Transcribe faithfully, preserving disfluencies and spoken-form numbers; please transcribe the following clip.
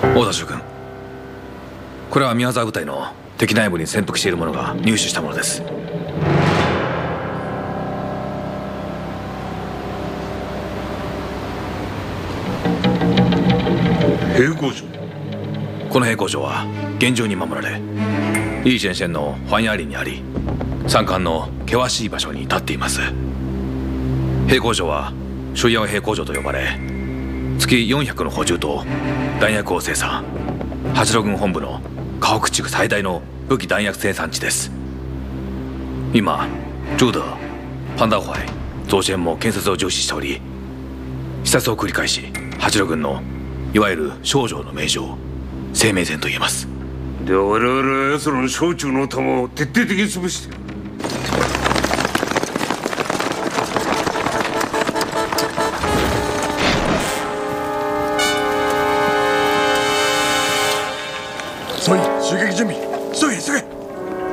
大田諸君、これは宮沢部隊の敵内部に潜伏している者が入手したものです。 兵工場。 この兵工場は厳重に守られ、イーチェンシェンのファンヤーリンにあり、山間の険しい場所に立っています。兵工場はシュイヤオ兵工場と呼ばれ、月よんひゃくの補充と弾薬を生産。八路軍本部の河北地区最大の武器弾薬生産地です。今ジューダー、パンダホワイ、造船も建設を重視しており、視察を繰り返し八路軍のいわゆる少将の名城を生命線と言えます。 では我々は奴らの小中の弾を徹底的に潰して。 総員襲撃準備。総員急げ。